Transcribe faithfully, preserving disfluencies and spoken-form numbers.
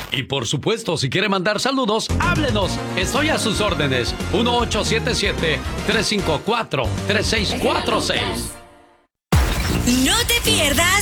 Y por supuesto, si quiere mandar saludos, háblenos. Estoy a sus órdenes. uno ocho siete siete, tres cinco cuatro, tres seis cuatro seis. No te pierdas